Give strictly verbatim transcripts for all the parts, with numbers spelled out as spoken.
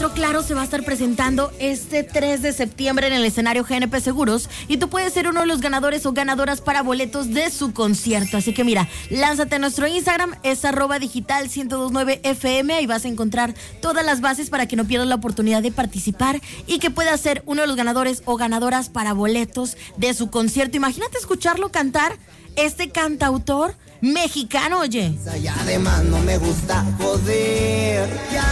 Teatro Claro se va a estar presentando este tres de septiembre en el escenario G N P Seguros y tú puedes ser uno de los ganadores o ganadoras para boletos de su concierto. Así que mira, lánzate a nuestro Instagram, es arroba digital ciento dos punto nueve F M, y vas a encontrar todas las bases para que no pierdas la oportunidad de participar y que puedas ser uno de los ganadores o ganadoras para boletos de su concierto. Imagínate escucharlo cantar, este cantautor mexicano, oye. Y además no me gusta poder.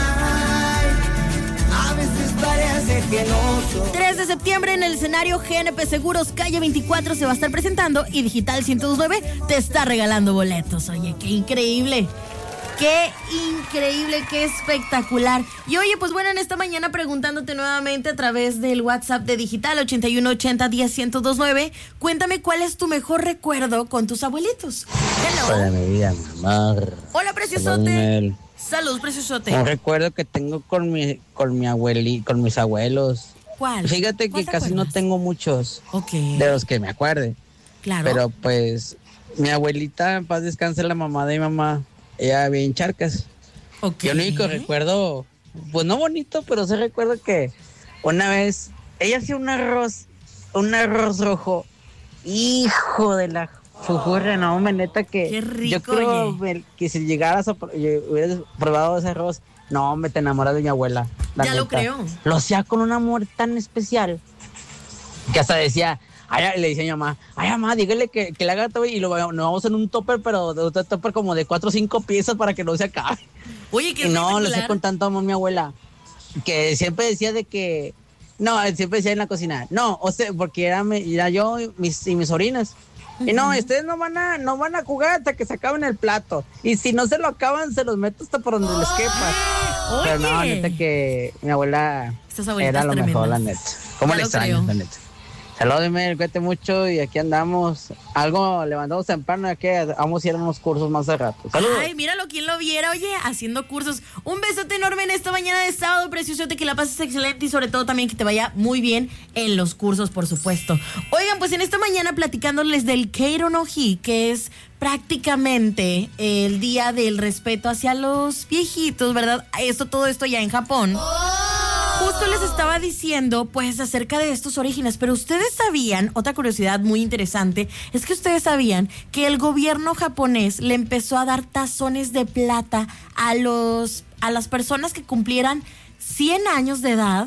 A veces parece que no soy. tres de septiembre en el escenario G N P Seguros, calle veinticuatro, se va a estar presentando y Digital ciento dos punto nueve te está regalando boletos. Oye, qué increíble. Qué increíble, qué espectacular. Y oye, pues bueno, en esta mañana preguntándote nuevamente a través del WhatsApp de Digital ochenta y uno ochenta diez ciento dos punto nueve, cuéntame cuál es tu mejor recuerdo con tus abuelitos. Hello. Hola, mi vida, mamá. Hola, preciosote. Salud, preciosote. Un recuerdo que tengo con mi, con mi abueli, con mis abuelos. ¿Cuál? Fíjate que casi no tengo muchos. Ok. De los que me acuerde. Claro. Pero pues, mi abuelita, en paz descanse, la mamá de mi mamá, ella vivía en Charcas. Ok. Yo el único recuerdo, pues no bonito, pero sí recuerdo que una vez, ella hacía un arroz, un arroz rojo, hijo de la fujurra, no, me neta que Qué rico, yo creo oye. que si llegaras a hubieras probado ese arroz, no, me te enamoras de mi abuela. La ya neta. lo creo. Lo hacía con un amor tan especial que hasta decía, ay, le dice a mi mamá, ay, mamá, dígale que, que le haga todo y lo nos vamos en un topper, pero de un topper como de cuatro o cinco piezas para que no se acabe. Oye, qué Y no, lo hacía espectacular. con tanto amor mi abuela, que siempre decía de que, no, siempre decía en la cocina, no, o sea, porque era, era yo y mis, y mis sobrinas. Y no, ustedes no van a, no van a jugar hasta que se acaben el plato. Y si no se lo acaban, se los meto hasta por donde les quepa. Oye. Pero no, neta que mi abuela Estas abuelitas era lo mejor, la tremendas. neta. ¿Cómo Ya le lo extraño, creo. la neta? Saludos, Mel, cuídate mucho y aquí andamos. Algo levantamos temprano, ya que vamos a ir a unos cursos más de rato. Saludos. Ay, míralo, quien lo viera, oye, haciendo cursos. Un besote enorme en esta mañana de sábado, preciosote, que la pases excelente y sobre todo también que te vaya muy bien en los cursos, por supuesto. Oigan, pues en esta mañana platicándoles del Keiro no Hi, que es prácticamente el día del respeto hacia los viejitos, ¿verdad? Esto, todo esto ya en Japón. Justo les estaba diciendo, pues, acerca de estos orígenes, pero ustedes sabían, otra curiosidad muy interesante, es que ustedes sabían que el gobierno japonés le empezó a dar tazones de plata a los, a las personas que cumplieran cien años de edad.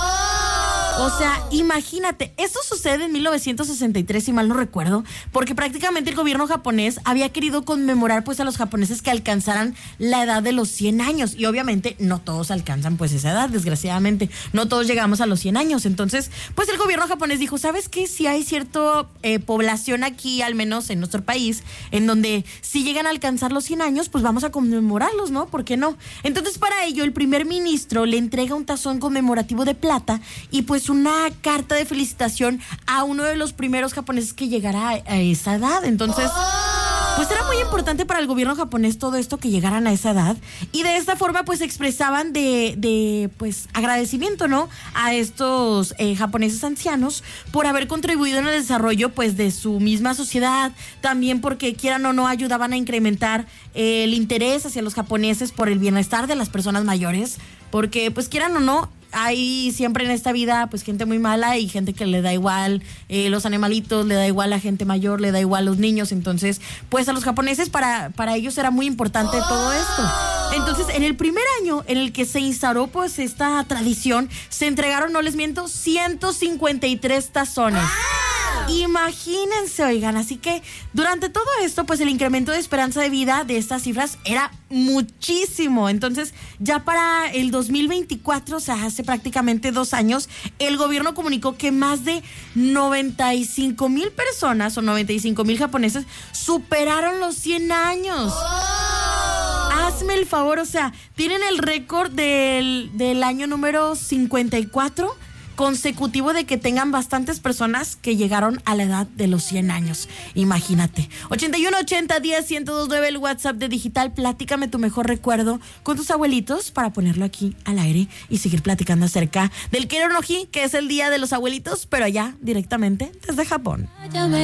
O sea, imagínate, esto sucede en mil novecientos sesenta y tres, si mal no recuerdo, porque prácticamente el gobierno japonés había querido conmemorar pues a los japoneses que alcanzaran la edad de los cien años, y obviamente no todos alcanzan pues esa edad, desgraciadamente, no todos llegamos a los cien años. Entonces, pues el gobierno japonés dijo, ¿sabes qué? Si hay cierta eh, población aquí, al menos en nuestro país, en donde si llegan a alcanzar los cien años, pues vamos a conmemorarlos, ¿no? ¿Por qué no? Entonces, para ello, el primer ministro le entrega un tazón conmemorativo de plata y pues una carta de felicitación a uno de los primeros japoneses que llegara a, a esa edad. Entonces, pues era muy importante para el gobierno japonés todo esto, que llegaran a esa edad, y de esta forma pues expresaban de, de pues agradecimiento, ¿no? A estos eh, japoneses ancianos por haber contribuido en el desarrollo pues de su misma sociedad, también porque quieran o no ayudaban a incrementar eh, el interés hacia los japoneses por el bienestar de las personas mayores, porque pues quieran o no, hay siempre en esta vida pues gente muy mala y gente que le da igual eh, los animalitos, le da igual a gente mayor, le da igual a los niños. Entonces pues a los japoneses para, para ellos era muy importante todo esto. Entonces en el primer año en el que se instauró pues esta tradición, se entregaron, no les miento, ciento cincuenta y tres tazones. Imagínense, oigan, así que durante todo esto, pues el incremento de esperanza de vida de estas cifras era muchísimo. Entonces, ya para el dos mil veinticuatro, o sea, hace prácticamente dos años, el gobierno comunicó que más de noventa y cinco mil personas o noventa y cinco mil japoneses superaron los cien años. Hazme el favor, o sea, tienen el récord del, del año número cincuenta y cuatro consecutivo de que tengan bastantes personas que llegaron a la edad de los cien años. Imagínate. ochenta y uno ochenta diez ciento dos nueve, el WhatsApp de Digital. Platícame tu mejor recuerdo con tus abuelitos para ponerlo aquí al aire y seguir platicando acerca del Keiro no Hi, que es el día de los abuelitos, pero allá directamente desde Japón.